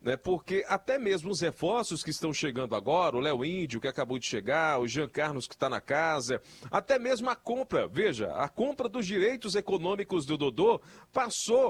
né? Porque até mesmo os reforços que estão chegando agora, o Léo Índio que acabou de chegar, o Jean Carlos que está na casa, até mesmo a compra, veja, a compra dos direitos econômicos do Dodô passou